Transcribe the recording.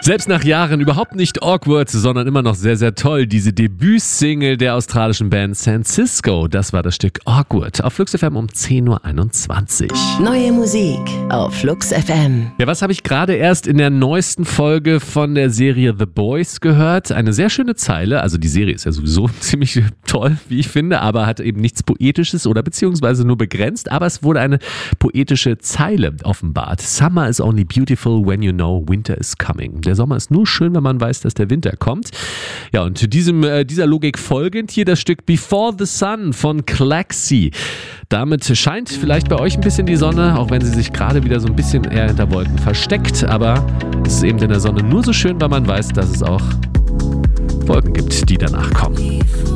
Selbst nach Jahren überhaupt nicht awkward, sondern immer noch sehr, sehr toll. Diese Debütsingle der australischen Band San Cisco, das war das Stück Awkward. Auf Flux FM um 10.21 Uhr. Neue Musik auf Flux FM. Ja, was habe ich gerade erst in der neuesten Folge von der Serie The Boys gehört? Eine sehr schöne Zeile. Also die Serie ist ja sowieso ziemlich toll, wie ich finde, aber hat eben nichts Poetisches oder beziehungsweise nur begrenzt. Aber es wurde eine poetische Zeile offenbart. Summer is only beautiful when you know winter is coming. Der Sommer ist nur schön, wenn man weiß, dass der Winter kommt. Ja, und dieser Logik folgend hier das Stück Before the Sun von Klaxi. Damit scheint vielleicht bei euch ein bisschen die Sonne, auch wenn sie sich gerade wieder so ein bisschen eher hinter Wolken versteckt. Aber es ist eben in der Sonne nur so schön, weil man weiß, dass es auch Wolken gibt, die danach kommen.